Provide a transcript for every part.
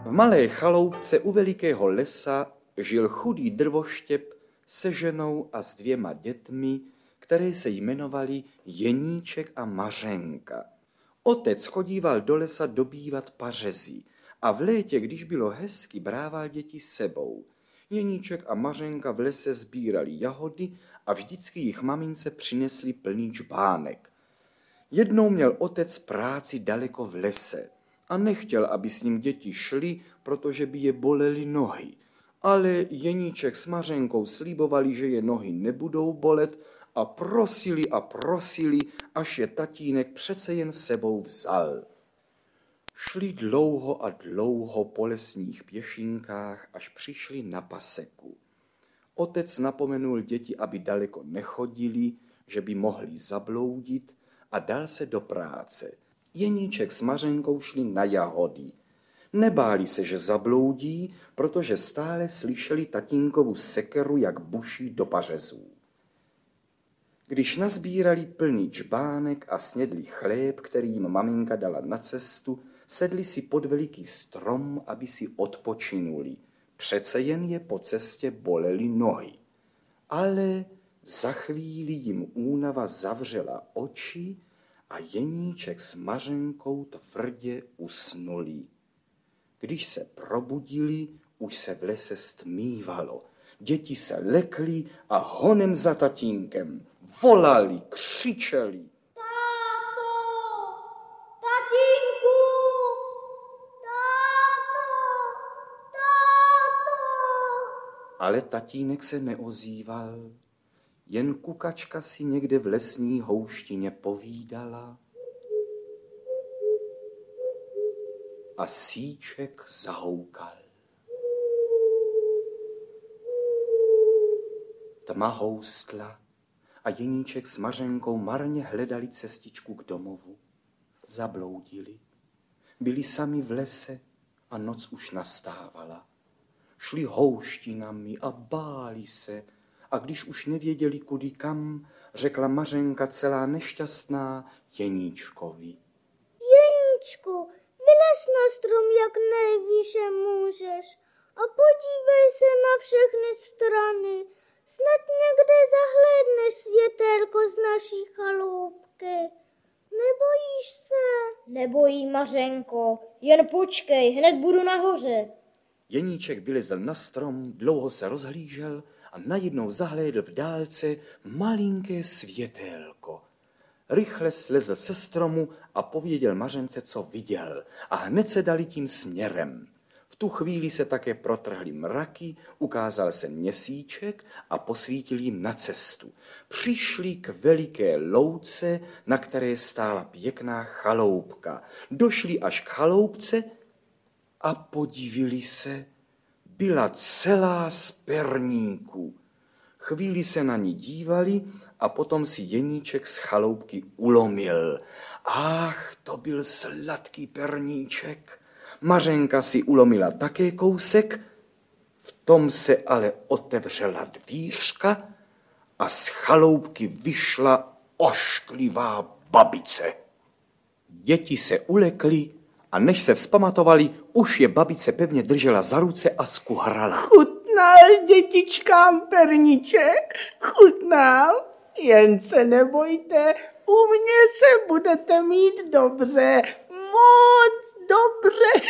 V malé chaloupce u velikého lesa žil chudý drvoštěp se ženou a s 2 dětmi, které se jmenovali Jeníček a Mařenka. Otec chodíval do lesa dobývat pařezy a v létě, když bylo hezky, brával děti sebou. Jeníček a Mařenka v lese sbírali jahody a vždycky jich mamince přinesli plný džbánek. Jednou měl otec práci daleko v lese a nechtěl, aby s ním děti šly, protože by je bolely nohy. Ale Jeníček s Mařenkou slibovali, že je nohy nebudou bolet a prosili, až je tatínek přece jen sebou vzal. Šli dlouho a dlouho po lesních pěšinkách, až přišli na paseku. Otec napomenul děti, aby daleko nechodili, že by mohli zabloudit, a dal se do práce. Jeníček s Mařenkou šli na jahody. Nebáli se, že zabloudí, protože stále slyšeli tatínkovu sekeru, jak buší do pařezů. Když nazbírali plný džbánek a snědli chléb, který jim maminka dala na cestu, sedli si pod veliký strom, aby si odpočinuli. Přece jen je po cestě bolely nohy. Ale za chvíli jim únava zavřela oči a Jeníček s Mařenkou tvrdě usnuli. Když se probudili, už se v lese stmívalo. Děti se lekly a honem za tatínkem volali, křičeli. Táto! Tatínku! Táto! Ale tatínek se neozýval. Jen kukačka si někde v lesní houštině povídala a síček zahoukal. Tma houstla a Jeníček s Mařenkou marně hledali cestičku k domovu. Zabloudili. Byli sami v lese a noc už nastávala. Šli houštinami a báli se, a když už nevěděli kudy kam, řekla Mařenka celá nešťastná Jeníčkovi. Jeníčku, vylez na strom, jak nejvýše můžeš a podívej se na všechny strany. Snad někde zahlédneš světélko z naší chaloupky. Nebojíš se? Nebojím, Mařenko, jen počkej, hned budu nahoře. Jeníček vylezl na strom, dlouho se rozhlížel a najednou zahlédl v dálce malinké světélko. Rychle slezl se stromu a pověděl Mařence, co viděl, a hned se dali tím směrem. V tu chvíli se také protrhly mraky, ukázal se měsíček a posvítil jim na cestu. Přišli k veliké louce, na které stála pěkná chaloupka. Došli až k chaloupce a podívili se. Byla celá z perníků. Chvíli se na ní dívali a potom si Jeníček z chaloupky ulomil. Ach, to byl sladký perníček. Mařenka si ulomila také kousek, v tom se ale otevřela dvířka a z chaloupky vyšla ošklivá babice. Děti se ulekly a než se vzpamatovali, už je babice pevně držela za ruce a skuhrala. Chutnal dětičkám perníček? Chutnal? Jen se nebojte, u mě se budete mít dobře, moc dobře.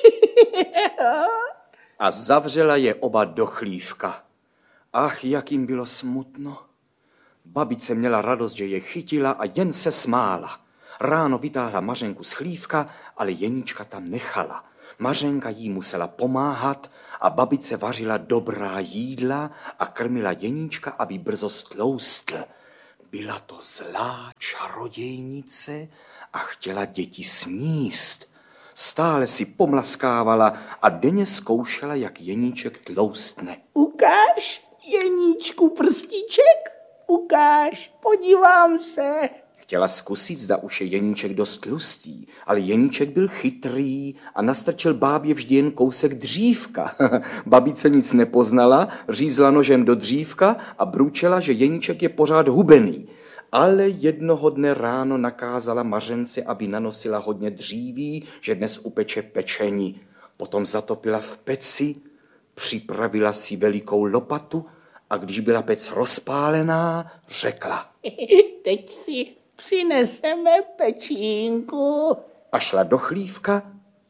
A zavřela je oba do chlívka. Ach, jak jim bylo smutno. Babice měla radost, že je chytila a jen se smála. Ráno vytáhla Mařenku z chlívka, ale Jeníčka tam nechala. Mařenka jí musela pomáhat a babice vařila dobrá jídla a krmila Jeníčka, aby brzo stloustl. Byla to zlá čarodějnice a chtěla děti sníst. Stále si pomlaskávala a denně zkoušela, jak Jeníček tloustne. Ukáž, Jeníčku, prstíček? Ukáž, podívám se. Chtěla zkusit, zda už je Jeníček dost tlustý, ale Jeníček byl chytrý a nastrčil bábě vždy jen kousek dřívka. Babice nic nepoznala, řízla nožem do dřívka a bručela, že Jeníček je pořád hubený. Ale jednoho dne ráno nakázala Mařence, aby nanosila hodně dříví, že dnes upeče pečení. Potom zatopila v peci, připravila si velikou lopatu a když byla pec rozpálená, řekla. Teď si přineseme pečínku. A šla do chlívka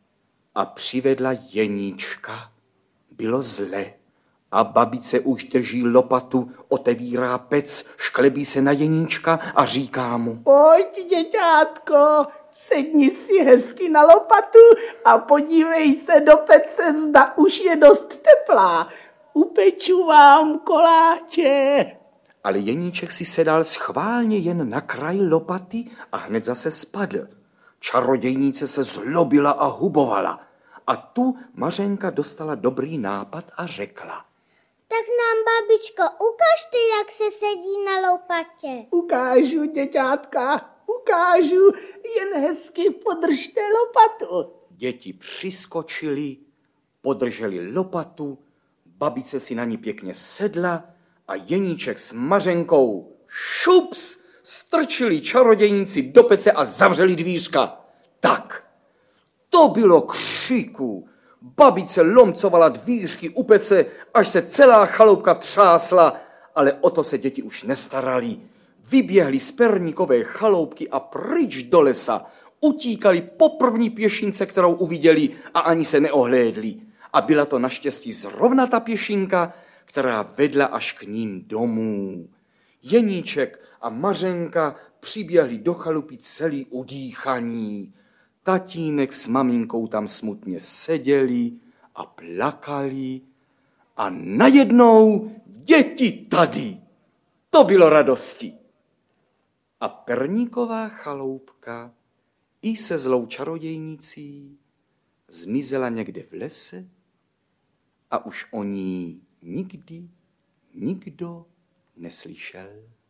a přivedla Jeníčka. Bylo zle a babice už drží lopatu, otevírá pec, šklebí se na Jeníčka a říká mu. Pojď, děťátko, sedni si hezky na lopatu a podívej se do pece, zda už je dost teplá. Upeču vám koláče. Ale Jeníček si sedal schválně jen na kraj lopaty a hned zase spadl. Čarodějnice se zlobila a hubovala. A tu Mařenka dostala dobrý nápad a řekla. Tak nám, babičko, ukažte, jak se sedí na lopatě. Ukážu, děťátka, ukážu, jen hezky podržte lopatu. Děti přiskočili, podrželi lopatu, babice si na ní pěkně sedla a Jeníček s Mařenkou šups strčili čarodějníci do pece a zavřeli dvířka. Tak, to bylo křiku. Babice lomcovala dvířky u pece, až se celá chaloupka třásla, ale o to se děti už nestarali. Vyběhli z perníkové chaloupky a pryč do lesa. Utíkali po první pěšince, kterou uviděli a ani se neohlédli. A byla to naštěstí zrovna ta pěšinka, která vedla až k ním domů. Jeníček a Mařenka přiběhli do chalupy celý udýchaní. Tatínek s maminkou tam smutně seděli a plakali a najednou děti tady. To bylo radosti. A perníková chaloupka i se zlou čarodějnicí zmizela někde v lese a už o ní nikdy nikdo neslyšel.